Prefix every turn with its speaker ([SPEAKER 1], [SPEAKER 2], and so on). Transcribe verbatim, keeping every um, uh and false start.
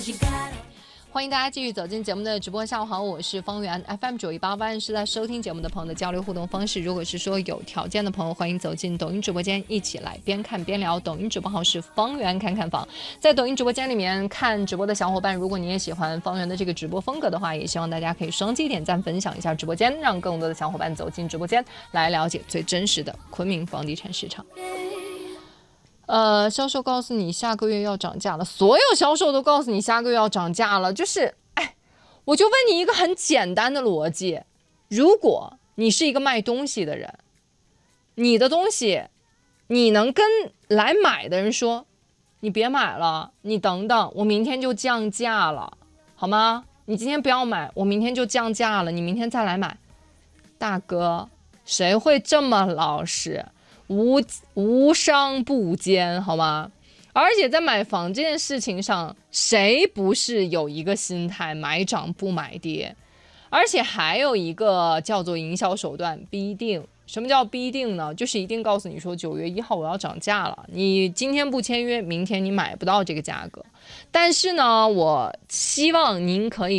[SPEAKER 1] 欢迎大家继续走进节目的直播，下午好，我是方圆 F M 九一八万是在收听节目的朋友的交流互动方式。如果是说有条件的朋友，欢迎走进抖音直播间，一起来边看边聊。抖音直播号是方圆看看房，在抖音直播间里面看直播的小伙伴，如果你也喜欢方圆的这个直播风格的话，也希望大家可以双击点赞分享一下直播间，让更多的小伙伴走进直播间来了解最真实的昆明房地产市场。呃，销售告诉你下个月要涨价了，所有销售都告诉你下个月要涨价了，就是，哎，我就问你一个很简单的逻辑：如果你是一个卖东西的人，你的东西，你能跟来买的人说，你别买了，你等等，我明天就降价了，好吗？你今天不要买，我明天就降价了，你明天再来买。大哥，谁会这么老实？无无商不奸，好吗？而且在买房这件事情上，谁不是有一个心态买涨不买跌？而且还有一个叫做营销手段逼定。什么叫逼定呢？就是一定告诉你说九月一号我要涨价了，你今天不签约，明天你买不到这个价格。但是呢，我希望您可以